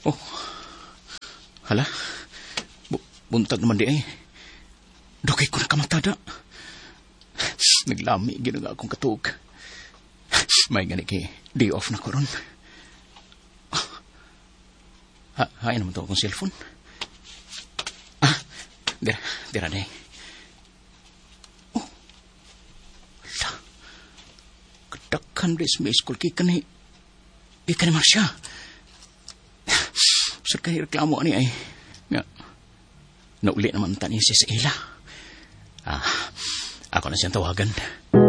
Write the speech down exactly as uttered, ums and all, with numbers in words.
Oh. Hala. Bu- buntag naman di ay. Dukay ko na kamatada. Naglami, ginaga akong katug. May gani kay day off na ko ron. Ha, hain naman to akong cellphone. Ah, dira, dira na eh. Oh. Hala. Kadakhan rin may school kay kanay. Kay kanay Marsha. Sir kayo reklamo ani ay. Nga. Nauli naman tani si Ella. Ah, ako na siyang tawagan.